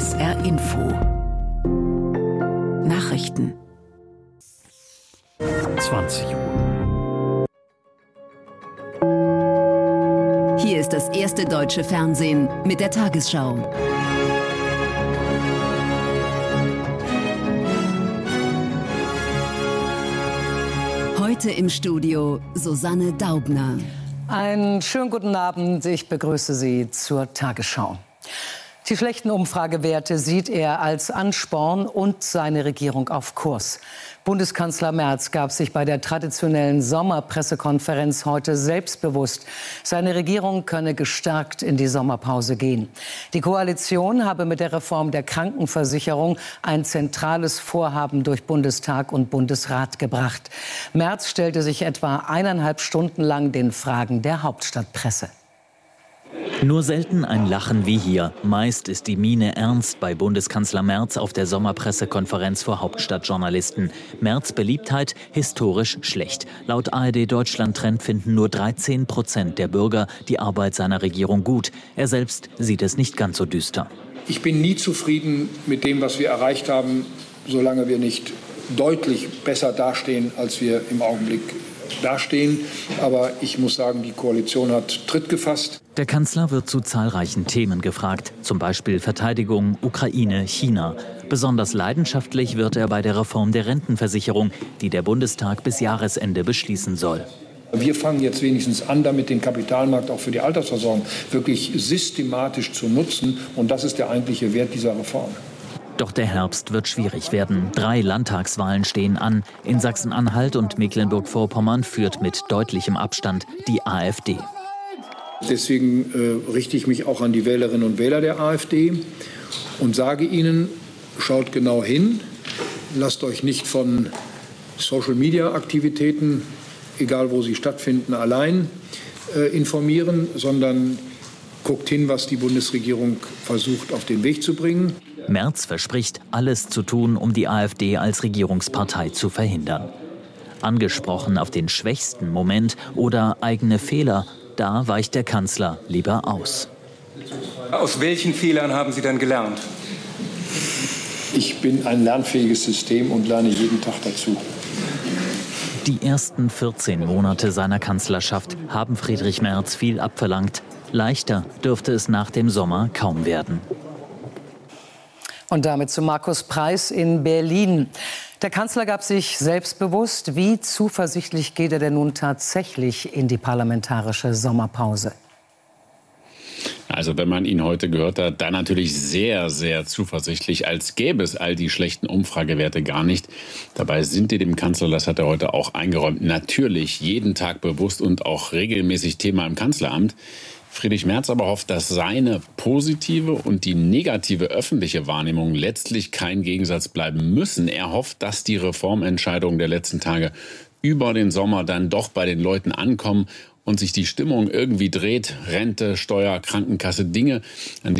SR Info. Nachrichten. 20 Uhr. Hier ist das erste deutsche Fernsehen mit der Tagesschau. Heute im Studio Susanne Daubner. Einen schönen guten Abend, ich begrüße Sie zur Tagesschau. Die schlechten Umfragewerte sieht er als Ansporn und seine Regierung auf Kurs. Bundeskanzler Merz gab sich bei der traditionellen Sommerpressekonferenz heute selbstbewusst. Seine Regierung könne gestärkt in die Sommerpause gehen. Die Koalition habe mit der Reform der Krankenversicherung ein zentrales Vorhaben durch Bundestag und Bundesrat gebracht. Merz stellte sich etwa 1,5 Stunden lang den Fragen der Hauptstadtpresse. Nur selten ein Lachen wie hier. Meist ist die Miene ernst bei Bundeskanzler Merz auf der Sommerpressekonferenz vor Hauptstadtjournalisten. Merz' Beliebtheit historisch schlecht. Laut ARD-Deutschland-Trend finden nur 13% der Bürger die Arbeit seiner Regierung gut. Er selbst sieht es nicht ganz so düster. Ich bin nie zufrieden mit dem, was wir erreicht haben, solange wir nicht deutlich besser dastehen, als wir im Augenblick dastehen. Aber ich muss sagen, die Koalition hat Tritt gefasst. Der Kanzler wird zu zahlreichen Themen gefragt, zum Beispiel Verteidigung, Ukraine, China. Besonders leidenschaftlich wird er bei der Reform der Rentenversicherung, die der Bundestag bis Jahresende beschließen soll. Wir fangen jetzt wenigstens an, damit den Kapitalmarkt auch für die Altersversorgung wirklich systematisch zu nutzen. Und das ist der eigentliche Wert dieser Reform. Doch der Herbst wird schwierig werden. 3 Landtagswahlen stehen an. In Sachsen-Anhalt und Mecklenburg-Vorpommern führt mit deutlichem Abstand die AfD. Deswegen richte ich mich auch an die Wählerinnen und Wähler der AfD und sage ihnen, schaut genau hin, lasst euch nicht von Social-Media-Aktivitäten, egal wo sie stattfinden, allein informieren, sondern guckt hin, was die Bundesregierung versucht auf den Weg zu bringen. Merz verspricht, alles zu tun, um die AfD als Regierungspartei zu verhindern. Angesprochen auf den schwächsten Moment oder eigene Fehler, da weicht der Kanzler lieber aus. Aus welchen Fehlern haben Sie dann gelernt? Ich bin ein lernfähiges System und lerne jeden Tag dazu. Die ersten 14 Monate seiner Kanzlerschaft haben Friedrich Merz viel abverlangt. Leichter dürfte es nach dem Sommer kaum werden. Und damit zu Markus Preis in Berlin. Der Kanzler gab sich selbstbewusst. Wie zuversichtlich geht er denn nun tatsächlich in die parlamentarische Sommerpause? Also wenn man ihn heute gehört hat, dann natürlich sehr, sehr zuversichtlich, als gäbe es all die schlechten Umfragewerte gar nicht. Dabei sind die dem Kanzler, das hat er heute auch eingeräumt, natürlich jeden Tag bewusst und auch regelmäßig Thema im Kanzleramt. Friedrich Merz aber hofft, dass seine positive und die negative öffentliche Wahrnehmung letztlich kein Gegensatz bleiben müssen. Er hofft, dass die Reformentscheidungen der letzten Tage über den Sommer dann doch bei den Leuten ankommen und sich die Stimmung irgendwie dreht. Rente, Steuer, Krankenkasse, Dinge, an